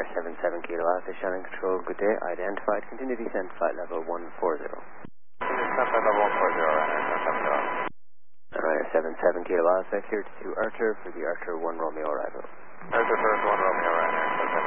77 Kilo Alpha, Shannon Control, good day. Identified, continue descent, flight level 140. Descent flight level 140, Ryanair 77 Kilo Alpha, cleared to Archer for the Archer 1 Romeo arrival. Archer first 1 Romeo, Ryanair.